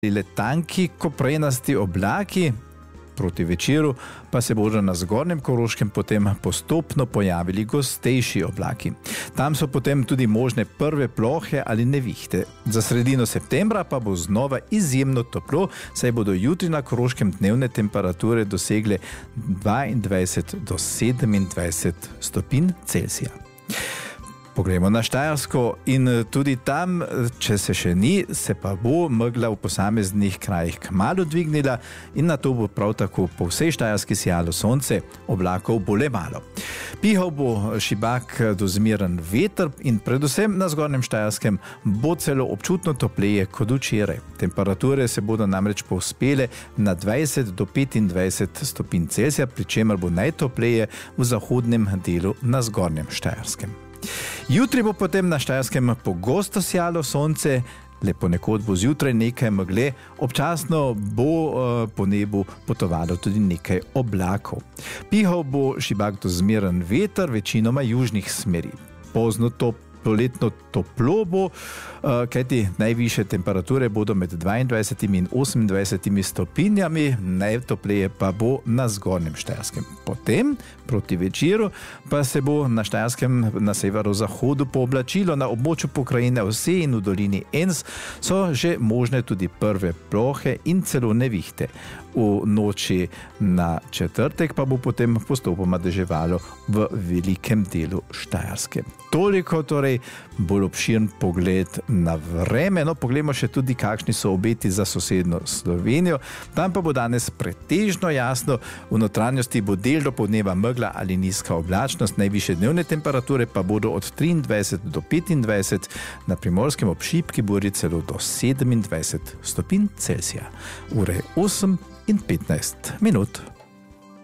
le tanki koprenasti oblaki, proti večeru pa se bodo na zgornjem Koroškem potem postopno pojavili gostejši oblaki. Tam so potem tudi možne prve plohe ali nevihte. Za sredino septembra pa bo znova izjemno toplo, saj bodo jutri na Koroškem dnevne temperature dosegle 22 do 27 stopinj Celzija. Poglejmo na Štajersko in tudi tam, če se še ni, se pa bo megla v posameznih krajih kmalu dvignila in na to bo prav tako po vsej Štajerski sijalo sonce, oblakov bo le malo. Pihal bo šibak do zmeren veter in predvsem na zgornjem Štajerskem bo celo občutno topleje kot včeraj. Temperature se bodo namreč povzpele na 20 do 25 stopinj Celzija, pri čemer bo najtopleje v zahodnem delu na zgornjem Štajerskem. Jutri bo potem na Štajerskem pogosto sijalo sonce, le ponekod bo zjutraj nekaj megle, občasno bo po nebu potovalo tudi nekaj oblakov. Pihal bo šibak do zmeren veter, večinoma južnih smeri. Pozno poletno toplo bo, kajti najvišje temperature bodo med 22 in 28 stopinjami, najtopleje pa bo na zgornjem Štajerskem. Potem, proti večeru, pa se bo na Štajerskem na severozahodu pooblačilo, na območju pokrajine Vse in v dolini Enz so že možne tudi prve plohe in celo nevihte. V noči na četrtek pa bo potem postopoma deževalo v velikem delu Štajerske. Toliko torej bolj obširen pogled na vreme. No, poglejmo še tudi, kakšni so obeti za sosednjo Slovenijo. Tam pa bo danes pretežno jasno, v notranjosti bo del dopoldneva megla ali nizka oblačnost, najvišje dnevne temperature pa bodo od 23 do 25, na Primorskem ob šibki burji celo do 27 stopinj Celzija. Ura je 8:15.